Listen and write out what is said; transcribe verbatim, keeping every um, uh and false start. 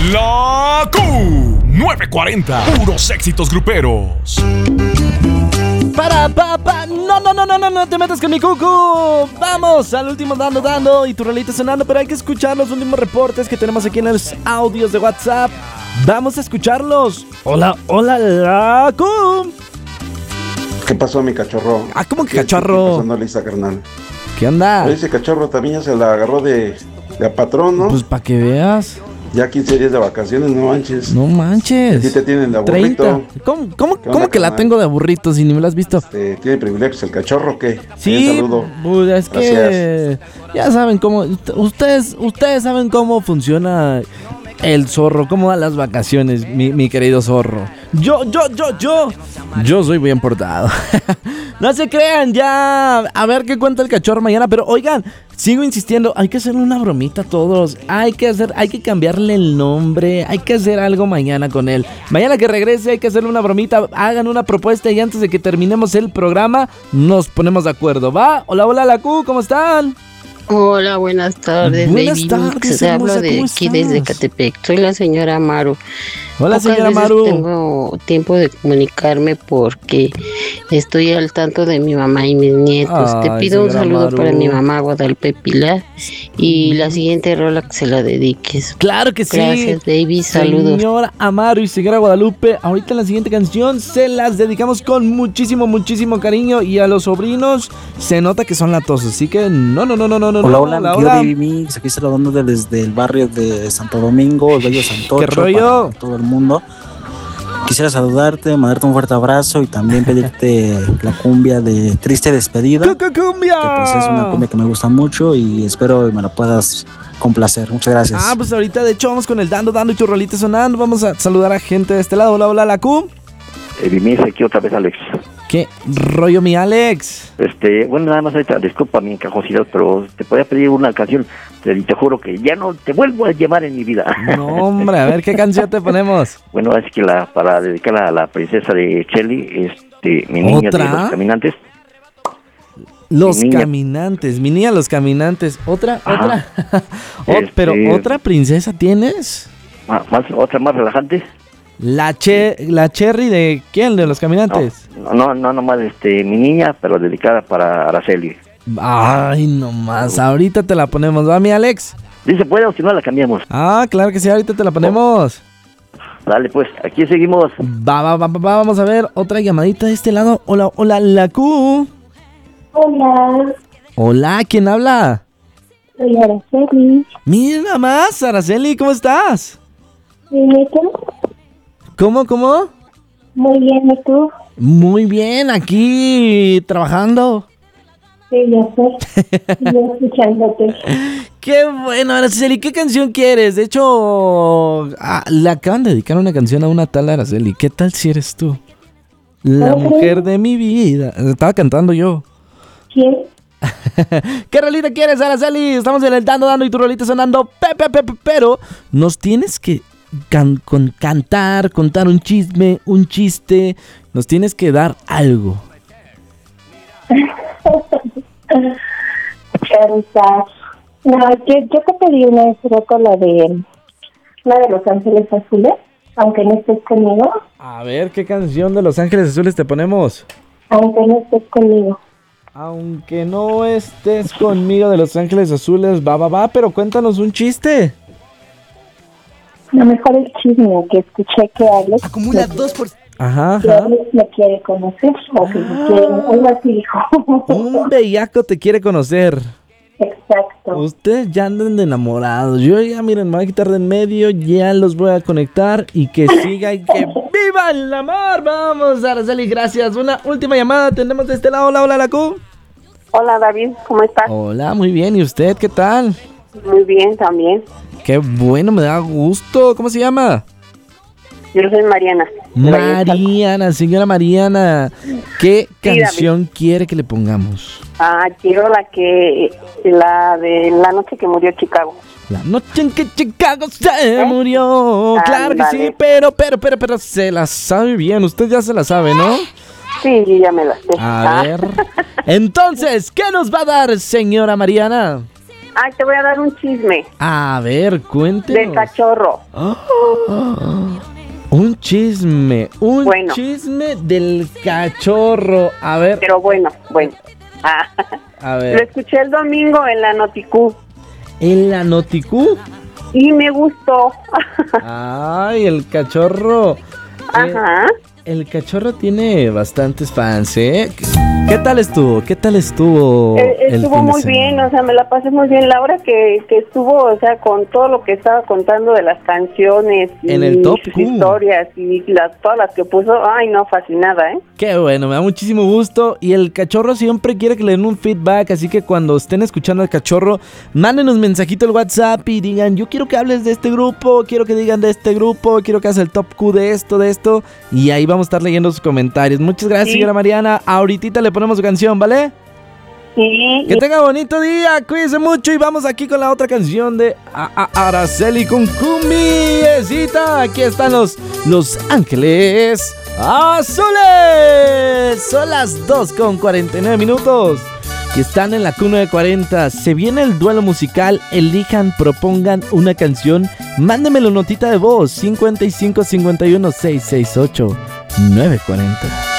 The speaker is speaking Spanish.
La Q nueve cuarenta, puros éxitos gruperos. Para, pa, pa, no, no, no, no, no, no te metas con mi cucu. Vamos al último dando, dando y tu rolita sonando, pero hay que escuchar los últimos reportes que tenemos aquí en los audios de WhatsApp. Vamos a escucharlos. Hola, hola, la Q. ¿Qué pasó, mi cachorro? Ah, ¿cómo que ¿Qué, cachorro? ¿Qué pasó, no, Lisa, carnal? ¿Qué onda? Ese cachorro también ya se la agarró de, de a patrón, ¿no? Pues para que veas. Ya quince días de vacaciones, no manches. No manches. ¿A ti te tienen de aburrito? treinta. ¿Cómo, cómo, ¿Qué cómo onda, que la carnal? tengo de aburrito si ni me la has visto? Este, ¿tiene privilegios el cachorro o qué? Sí, Un saludo. pues es que ya saben cómo, ustedes, ustedes saben cómo funciona el zorro, cómo dan las vacaciones, mi, mi querido zorro. Yo, yo, yo, yo, yo soy bien portado. No se crean, ya, a ver qué cuenta el cachorro mañana, pero oigan, sigo insistiendo, hay que hacerle una bromita a todos, hay que hacer, hay que cambiarle el nombre, hay que hacer algo mañana con él. Mañana que regrese hay que hacerle una bromita, hagan una propuesta y antes de que terminemos el programa nos ponemos de acuerdo, ¿va? Hola, hola, la Q, ¿cómo están? Hola, buenas tardes, Buenas Baby tardes, Mix. Te hablo hermosa, de ¿cómo aquí estás? desde Catepec. Soy la señora Maru. Hola, Pocas señora veces Maru. tengo tiempo de comunicarme porque estoy al tanto de mi mamá y mis nietos. Ay, Te pido un señora saludo Maru. para mi mamá Guadalupe Pilar y la siguiente rola que se la dediques. Claro que sí. Gracias, baby. Saludos. Señora Amaru y señora Guadalupe, ahorita en la siguiente canción se las dedicamos con muchísimo, muchísimo cariño y a los sobrinos se nota que son latosos, así que no, no, no, no, no, no. Hola, no, hola, mi querido Baby Mix, aquí saludando desde el barrio de Santo Domingo, el Bello Santocho. ¿Qué rollo? Para todo el mundo. Quisiera saludarte, mandarte un fuerte abrazo y también pedirte la cumbia de Triste Despedida. ¡Cumbia! Que pues es una cumbia que me gusta mucho y espero que me la puedas complacer. Muchas gracias. Ah, pues ahorita de hecho vamos con el dando, dando y tu rolita sonando. Vamos a saludar a gente de este lado. Hola, hola, la Q. Baby Mix, aquí otra vez, Alex. ¿Qué rollo, mi Alex? Este, bueno, nada más ahorita, disculpa mi encajosidad, pero te podía pedir una canción, te, te juro que ya no te vuelvo a llamar en mi vida. No, hombre, a ver qué canción te ponemos. Bueno, es que la, para dedicarla a la princesa de Shelly, este, mi niña ¿Otra? de los caminantes. Los Mi niña. caminantes, mi niña, los caminantes. ¿Otra? Ajá. ¿Otra? Oh, Este- pero ¿otra princesa tienes? Más, más- otra más relajante. La che, la Cherry de ¿quién? De los caminantes. No, no, no, nomás este, mi niña, pero dedicada para Araceli. Ay, nomás, ahorita te la ponemos, ¿va, mi Alex? Dice, puede o si no la cambiamos. Ah, claro que sí, ahorita te la ponemos. Dale, pues, aquí seguimos. Va, va, va, va, va, vamos a ver otra llamadita de este lado. Hola, hola, la Q. Hola, Hola, ¿quién habla? soy Araceli. Mira nada más, Araceli, ¿cómo estás? ¿Y tú? ¿Cómo, cómo? Muy bien, ¿y tú? Muy bien, aquí trabajando. Sí, yo sé. Y yo escuchándote. Qué bueno, Araceli, ¿qué canción quieres? De hecho, ah, le acaban de dedicar una canción a una tal Araceli. ¿Qué tal si eres tú? La Ok. mujer de mi vida. Estaba cantando yo. ¿Quién? ¿Qué rolita quieres, Araceli? Estamos en el dando, dando y tu rolita sonando. Pe, pe, pe, pe, pero nos tienes que can- con cantar, contar un chisme, un chiste. Nos tienes que dar algo. Carita. No, yo, yo te pedí una vez rato la de la de Los Ángeles Azules, aunque no estés conmigo, A ver, ¿qué canción de Los Ángeles Azules te ponemos? aunque no estés conmigo. Aunque no estés conmigo de Los Ángeles Azules, va, va, va, pero cuéntanos un chiste. Lo mejor el chisme que escuché que Alex Acumula me, dos por... Ajá, que ajá. Alex me quiere conocer, o que me quiere, algo así dijo. Un bellaco te quiere conocer. Exacto. Ustedes ya andan de enamorados. Yo ya, miren, me voy a quitar de en medio, ya los voy a conectar y que siga y que viva el amor. Vamos, Araceli, gracias. Una última llamada tenemos de este lado. Hola, hola, la Q. Hola David, ¿cómo estás? Hola, muy bien. ¿Y usted qué tal? Muy bien también. Qué bueno, me da gusto. ¿Cómo se llama? Yo soy Mariana. Mariana, señora Mariana. ¿Qué David. canción quiere que le pongamos? Ah, quiero la que, la de la noche que murió Chicago. La noche en que Chicago se murió. Claro que sí, Ándale. pero, pero, pero, pero se la sabe bien. Usted ya se la sabe, ¿no? Sí, yo ya me la sé. A Ah. ver. Entonces, ¿qué nos va a dar, señora Mariana? Ay, te voy a dar un chisme. A ver, cuéntenos. Del cachorro. Oh, oh, oh. Un chisme, un bueno. chisme del cachorro. A ver. Pero bueno, bueno. Ah. A ver. Lo escuché el domingo en la Noticú. ¿En la Noticú? Y me gustó. Ay, el cachorro. Ajá. Eh, el cachorro tiene bastantes fans, ¿eh? ¿Qué tal estuvo? ¿Qué tal estuvo? Eh, el estuvo fin de muy semana? bien, o sea, me la pasé muy bien. La hora que, que estuvo, o sea, con todo lo que estaba contando de las canciones y en el top sus Q. historias y las, todas las que puso, ay, no, fascinada, ¿eh? Qué bueno, me da muchísimo gusto. Y el cachorro siempre quiere que le den un feedback, así que cuando estén escuchando al cachorro, mándenos mensajito al WhatsApp y digan, yo quiero que hables de este grupo, quiero que digan de este grupo, quiero que hagas el top Q de esto, de esto. Y ahí vamos a estar leyendo sus comentarios. Muchas gracias, sí. señora Mariana. Ahorita le ponemos su canción, ¿vale? Sí. Que tenga bonito día, cuídense mucho y vamos aquí con la otra canción de a a Araceli con Cumbiecita. Aquí están los Los Ángeles Azules. Son las dos con cuarenta y nueve minutos y están en la Q nueve cuarenta. Se viene el duelo musical. Elijan, propongan una canción. Mándemelo notita de voz cincuenta y cinco cincuenta y uno seiscientos sesenta y ocho nueve cuarenta.